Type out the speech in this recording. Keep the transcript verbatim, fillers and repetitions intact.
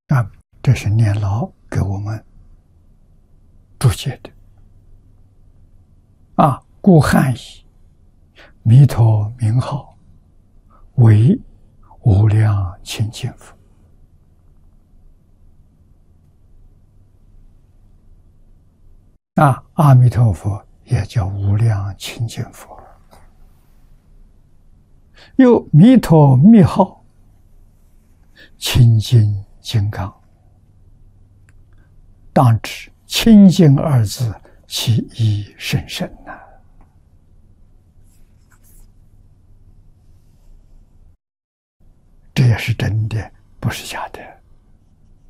啊，这是念老给我们注解的啊。故汉译弥陀名号为无量清净佛。啊，阿弥陀佛也叫无量清净佛。又弥陀密号清净金刚，当知清净二字其意甚深呐、啊。这也是真的，不是假的。